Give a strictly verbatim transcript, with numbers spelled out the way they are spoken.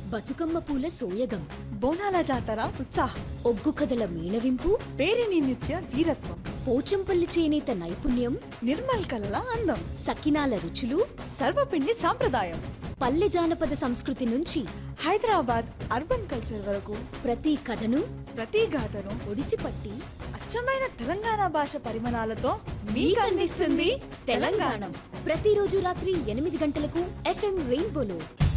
బతుకమ్మ పూల సోయగం, బోనాల జాతర ఉత్సాహం, ఒగ్గు కథల మేళవింపు, పేరిని నిత్య వీరత్వం, పోచంపల్లి చేనేత నైపుణ్యం, నిర్మల్ కలల అందం, సకినాల రుచులు, సర్వపిండి సాంప్రదాయం, పల్లె జానపద సంస్కృతి నుంచి హైదరాబాద్ అర్బన్ కల్చర్ వరకు ప్రతి కథను, ప్రతి గాథను ఒడిసిపట్టి అచ్చమైన తెలంగాణ భాష పరిమాణాలతో మీకు అందిస్తుంది తెలంగాణ. ప్రతిరోజు రాత్రి ఎనిమిది గంటలకు ఎఫ్ఎం రెయిన్బోలో.